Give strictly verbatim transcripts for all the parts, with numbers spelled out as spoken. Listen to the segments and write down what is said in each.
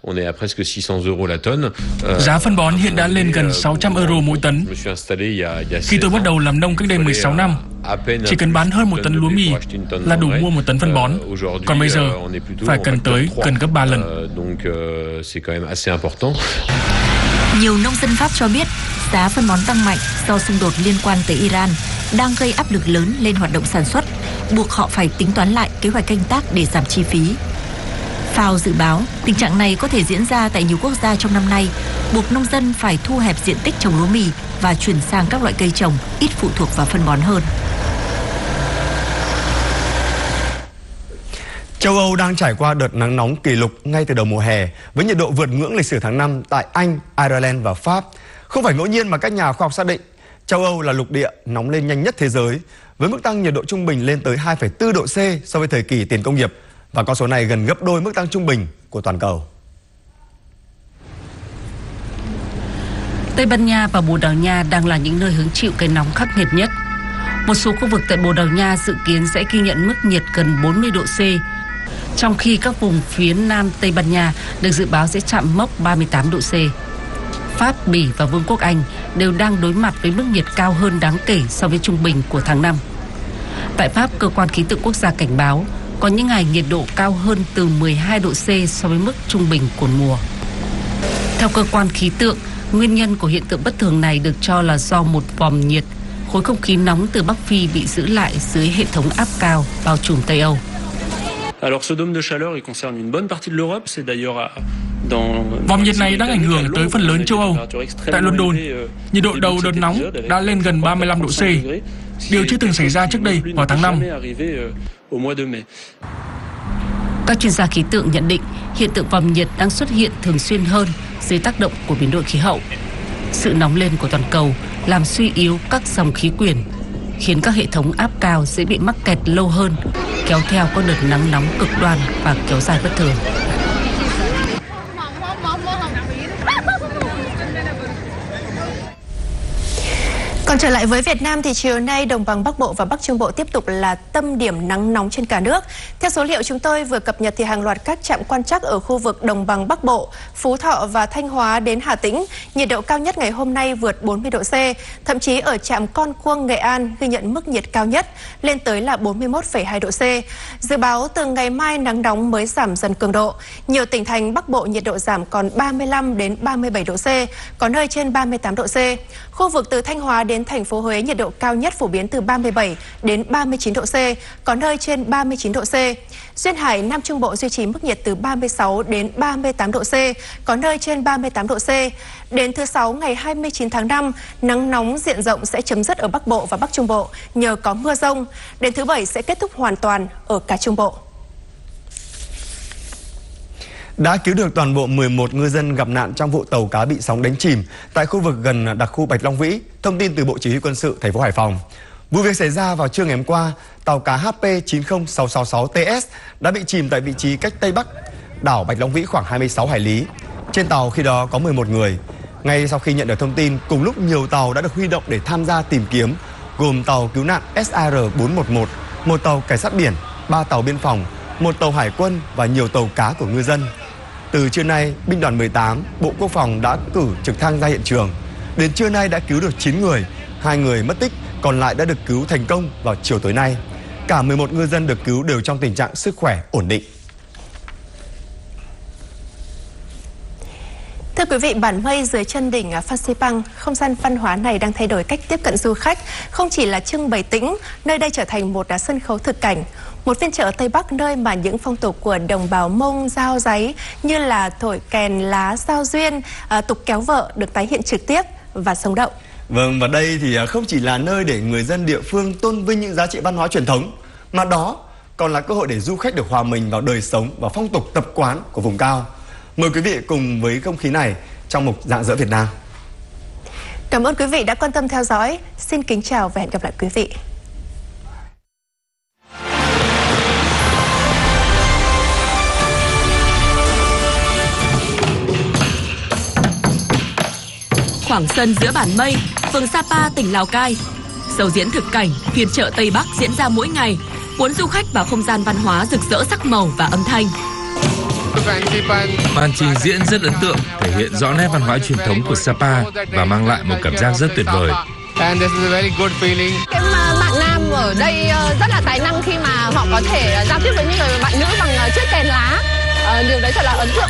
Giá phân bón hiện đã lên gần sáu trăm euro mỗi tấn. Khi tôi bắt đầu làm nông cách đây mười sáu năm, chỉ cần bán hơn một tấn lúa mì là đủ mua một tấn phân bón. Còn bây giờ phải cần tới gần gấp ba lần. Nhiều nông dân Pháp cho biết giá phân bón tăng mạnh do xung đột liên quan tới Iran đang gây áp lực lớn lên hoạt động sản xuất, buộc họ phải tính toán lại kế hoạch canh tác để giảm chi phí. F A O dự báo tình trạng này có thể diễn ra tại nhiều quốc gia trong năm nay, buộc nông dân phải thu hẹp diện tích trồng lúa mì và chuyển sang các loại cây trồng ít phụ thuộc vào phân bón hơn. Châu Âu đang trải qua đợt nắng nóng kỷ lục ngay từ đầu mùa hè, với nhiệt độ vượt ngưỡng lịch sử tháng năm tại Anh, Ireland và Pháp. Không phải ngẫu nhiên mà các nhà khoa học xác định châu Âu là lục địa nóng lên nhanh nhất thế giới, với mức tăng nhiệt độ trung bình lên tới hai phẩy bốn độ C so với thời kỳ tiền công nghiệp, và con số này gần gấp đôi mức tăng trung bình của toàn cầu. Tây Ban Nha và Bồ Đào Nha đang là những nơi hứng chịu cái nóng khắc nghiệt nhất. Một số khu vực tại Bồ Đào Nha dự kiến sẽ ghi nhận mức nhiệt gần bốn mươi độ C, trong khi các vùng phía nam Tây Ban Nha được dự báo sẽ chạm mốc ba mươi tám độ C. Pháp, Bỉ và Vương quốc Anh đều đang đối mặt với mức nhiệt cao hơn đáng kể so với trung bình của tháng năm. Tại Pháp, cơ quan khí tượng quốc gia cảnh báo có những ngày nhiệt độ cao hơn từ mười hai độ C so với mức trung bình của mùa. Theo cơ quan khí tượng, nguyên nhân của hiện tượng bất thường này được cho là do một vòm nhiệt, khối không khí nóng từ Bắc Phi bị giữ lại dưới hệ thống áp cao bao trùm Tây Âu. Vòm nhiệt này đang ảnh hưởng tới phần lớn châu Âu. Tại London, nhiệt độ đầu đợt nóng đã lên gần ba mươi lăm độ C, điều chưa từng xảy ra trước đây vào tháng năm. Các chuyên gia khí tượng nhận định hiện tượng vòm nhiệt đang xuất hiện thường xuyên hơn dưới tác động của biến đổi khí hậu. Sự nóng lên của toàn cầu làm suy yếu các dòng khí quyển, khiến các hệ thống áp cao dễ bị mắc kẹt lâu hơn, kéo theo các đợt nắng nóng cực đoan và kéo dài bất thường. Còn trở lại với Việt Nam thì chiều nay đồng bằng Bắc Bộ và Bắc Trung Bộ tiếp tục là tâm điểm nắng nóng trên cả nước. Theo số liệu chúng tôi vừa cập nhật thì hàng loạt các trạm quan trắc ở khu vực đồng bằng Bắc Bộ, Phú Thọ và Thanh Hóa đến Hà Tĩnh, nhiệt độ cao nhất ngày hôm nay vượt bốn mươi độ C. Thậm chí ở trạm Con Cuông, Nghệ An ghi nhận mức nhiệt cao nhất lên tới là bốn mươi mốt phẩy hai độ C. Dự báo từ ngày mai nắng nóng mới giảm dần cường độ. Nhiều tỉnh thành Bắc Bộ nhiệt độ giảm còn ba mươi lăm đến ba mươi bảy độ C, có nơi trên ba mươi tám độ C. Khu vực từ Thanh Hóa đến thành phố Huế nhiệt độ cao nhất phổ biến từ ba mươi bảy đến ba mươi chín độ C, có nơi trên ba mươi chín độ C. Duyên Hải, Nam Trung Bộ duy trì mức nhiệt từ ba mươi sáu đến ba mươi tám độ C, có nơi trên ba mươi tám độ C. Đến thứ Sáu ngày hai mươi chín tháng năm, nắng nóng diện rộng sẽ chấm dứt ở Bắc Bộ và Bắc Trung Bộ nhờ có mưa rông. Đến thứ Bảy sẽ kết thúc hoàn toàn ở cả Trung Bộ. Đã cứu được toàn bộ mười một ngư dân gặp nạn trong vụ tàu cá bị sóng đánh chìm tại khu vực gần đặc khu Bạch Long Vĩ. Thông tin từ Bộ Chỉ huy Quân sự thành phố Hải Phòng. Vụ việc xảy ra vào trưa ngày hôm qua, tàu cá H P chín không sáu sáu sáu T S đã bị chìm tại vị trí cách Tây Bắc đảo Bạch Long Vĩ khoảng hai mươi sáu hải lý. Trên tàu khi đó có mười một người. Ngay sau khi nhận được thông tin, cùng lúc nhiều tàu đã được huy động để tham gia tìm kiếm, gồm tàu cứu nạn S A R bốn một một, một tàu cảnh sát biển, ba tàu biên phòng, một tàu hải quân và nhiều tàu cá của ngư dân. Từ trưa nay, binh đoàn mười tám, Bộ Quốc phòng đã cử trực thăng ra hiện trường. Đến trưa nay đã cứu được chín người, hai người mất tích, còn lại đã được cứu thành công vào chiều tối nay. Cả mười một ngư dân được cứu đều trong tình trạng sức khỏe ổn định. Thưa quý vị, bản mây dưới chân đỉnh Phan Xipang, không gian văn hóa này đang thay đổi cách tiếp cận du khách. Không chỉ là trưng bày tĩnh, nơi đây trở thành một sân khấu thực cảnh. Một phiên chợ Tây Bắc nơi mà những phong tục của đồng bào Mông, Dao Giấy như là thổi kèn, lá, giao duyên, tục kéo vợ được tái hiện trực tiếp và sống động. Vâng, và đây thì không chỉ là nơi để người dân địa phương tôn vinh những giá trị văn hóa truyền thống, mà đó còn là cơ hội để du khách được hòa mình vào đời sống và phong tục tập quán của vùng cao. Mời quý vị cùng với không khí này trong mục Rạng Rỡ Việt Nam. Cảm ơn quý vị đã quan tâm theo dõi. Xin kính chào và hẹn gặp lại quý vị. Khoảng sân giữa bản mây, phường Sapa, tỉnh Lào Cai. Show diễn thực cảnh, phiên chợ Tây Bắc diễn ra mỗi ngày, cuốn du khách vào không gian văn hóa rực rỡ sắc màu và âm thanh. Màn trình diễn rất ấn tượng, thể hiện rõ nét văn hóa truyền thống của Sapa và mang lại một cảm giác rất tuyệt vời. Cái bạn nam ở đây rất là tài năng khi mà họ có thể giao tiếp với những người bạn nữ bằng chiếc kèn lá. À, điều đấy thật là ấn tượng.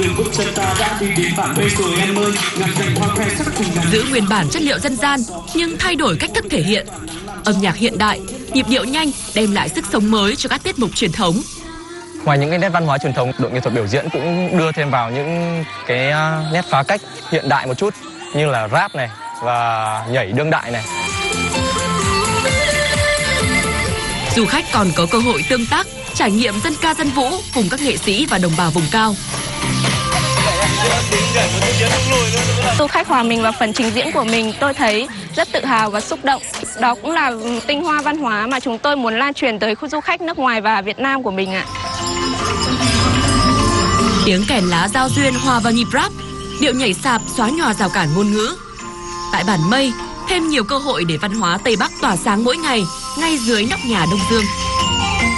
Giữ nguyên bản chất liệu dân gian nhưng thay đổi cách thức thể hiện. Âm nhạc hiện đại, nhịp điệu nhanh đem lại sức sống mới cho các tiết mục truyền thống. Ngoài những cái nét văn hóa truyền thống, đội nghệ thuật biểu diễn cũng đưa thêm vào những cái nét phá cách hiện đại một chút như là rap này và nhảy đương đại này. Du khách còn có cơ hội tương tác, trải nghiệm dân ca dân vũ cùng các nghệ sĩ và đồng bào vùng cao. Du khách hòa mình vào phần trình diễn của mình, tôi thấy rất tự hào và xúc động. Đó cũng là tinh hoa văn hóa mà chúng tôi muốn lan truyền tới khu du khách nước ngoài và Việt Nam của mình ạ. Tiếng kèn lá giao duyên hòa vào nhịp rap, điệu nhảy sạp xóa nhòa rào cản ngôn ngữ. Tại Bản Mây, thêm nhiều cơ hội để văn hóa Tây Bắc tỏa sáng mỗi ngày, ngay dưới nóc nhà Đông Dương.